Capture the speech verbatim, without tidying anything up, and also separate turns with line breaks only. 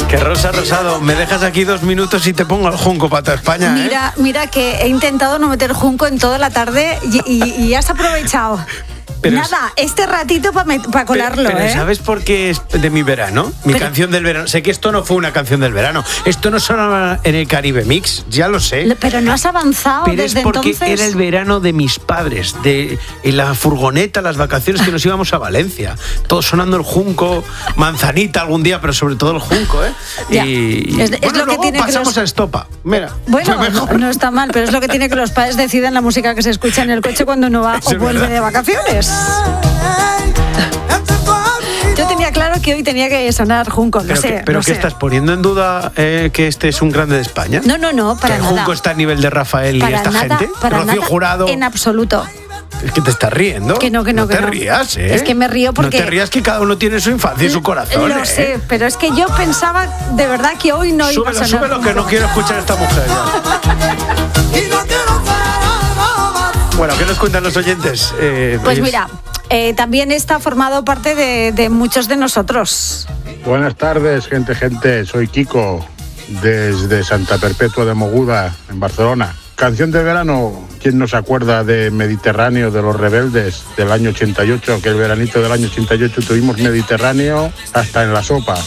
Que Rosa Rosado, me dejas aquí dos minutos y te pongo el junco para toda España, ¿eh?
Mira, mira que he intentado no meter junco en toda la tarde y, y, y has aprovechado. Pero nada, es, este ratito para pa colarlo,
pero, pero
¿eh?
¿sabes por qué es de mi verano? Mi pero, canción del verano. Sé que esto no fue una canción del verano. Esto no sonaba en el Caribe Mix, ya lo sé.
Pero no has avanzado
pero
desde
es porque
entonces.
Era el verano de mis padres, de en la furgoneta, las vacaciones que nos íbamos a Valencia. Todo sonando el junco, manzanita algún día, pero sobre todo el junco, ¿eh?
Ya.
Y,
es, es
bueno,
lo que tiene
pasamos
que los...
a estopa. Mira.
Bueno, no, no está mal, pero es lo que tiene que los padres decidan la música que se escucha en el coche cuando uno va o vuelve de vacaciones. Yo tenía claro que hoy tenía que sonar junco, no
pero
sé.
Que, ¿Pero
no
qué
sé.
estás poniendo en duda eh, que este es un grande de España?
No, no, no, para
¿Que
nada.
el junco está a nivel de Rafael y
para
esta
nada,
gente?
Para
Rocío
nada,
Jurado.
en absoluto.
Es que te estás riendo.
Que no, que no,
no
que
te
no.
rías, ¿eh?
Es que me río porque...
No te rías, que cada uno tiene su infancia y su corazón,
Lo
¿eh?
sé, pero es que yo pensaba de verdad que hoy no
súbelo,
iba a sonar.
Súbelo, que no quiero escuchar a esta mujer ya. Bueno, ¿qué nos cuentan los oyentes? Eh,
pues
ellos...
mira, eh, también está formado parte de, de muchos de nosotros.
Buenas tardes, gente, gente. Soy Kiko, desde Santa Perpetua de Moguda, en Barcelona. Canción de verano, ¿quién no se acuerda de Mediterráneo, de Los Rebeldes, del año ochenta y ocho? Que el veranito del año ochenta y ocho tuvimos Mediterráneo hasta en la sopa.